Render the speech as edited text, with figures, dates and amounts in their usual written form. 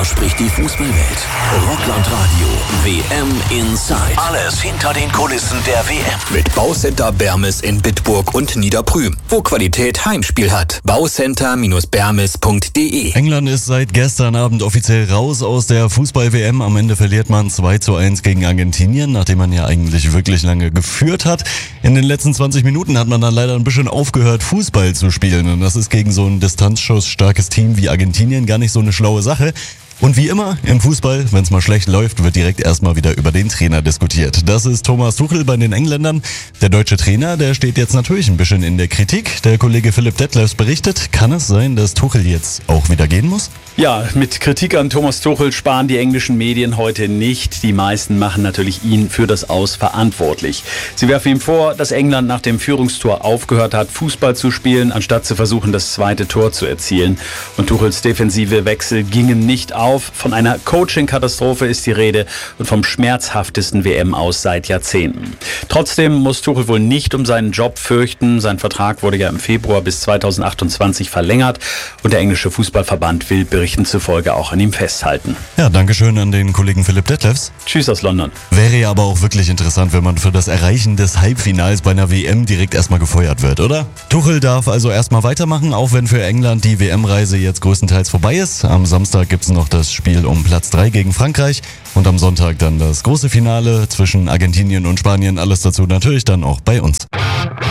Darüber spricht die Fußballwelt. Rockland-Radio WM Inside. Alles hinter den Kulissen der WM. Mit Baucenter Bermes in Bitburg und Niederprüm, wo Qualität Heimspiel hat. Baucenter-bermes.de. England ist seit gestern Abend offiziell raus aus der Fußball-WM. Am Ende verliert man 2:1 gegen Argentinien, nachdem man ja eigentlich wirklich lange geführt hat. In den letzten 20 Minuten hat man dann leider ein bisschen aufgehört, Fußball zu spielen. Und das ist gegen so ein distanzschussstarkes Team wie Argentinien gar nicht so eine schlaue Sache. Und wie immer im Fußball, wenn es mal schlecht läuft, wird direkt erstmal wieder über den Trainer diskutiert. Das ist Thomas Tuchel bei den Engländern. Der deutsche Trainer, der steht jetzt natürlich ein bisschen in der Kritik. Der Kollege Philipp Detlefs berichtet, kann es sein, dass Tuchel jetzt auch wieder gehen muss? Ja, mit Kritik an Thomas Tuchel sparen die englischen Medien heute nicht. Die meisten machen natürlich ihn für das Aus verantwortlich. Sie werfen ihm vor, dass England nach dem Führungstor aufgehört hat, Fußball zu spielen, anstatt zu versuchen, das zweite Tor zu erzielen. Und Tuchels defensive Wechsel gingen nicht auf. Von einer Coaching-Katastrophe ist die Rede und vom schmerzhaftesten WM-Aus seit Jahrzehnten. Trotzdem muss Tuchel wohl nicht um seinen Job fürchten. Sein Vertrag wurde ja im Februar bis 2028 verlängert und der englische Fußballverband will Berichten zufolge auch an ihm festhalten. Ja, Dankeschön an den Kollegen Philipp Detlefs. Tschüss aus London. Wäre ja aber auch wirklich interessant, wenn man für das Erreichen des Halbfinals bei einer WM direkt erstmal gefeuert wird, oder? Tuchel darf also erstmal weitermachen, auch wenn für England die WM-Reise jetzt größtenteils vorbei ist. Am Samstag gibt es noch das Spiel um Platz 3 gegen Frankreich und am Sonntag dann das große Finale zwischen Argentinien und Spanien. Alles dazu natürlich dann auch bei uns.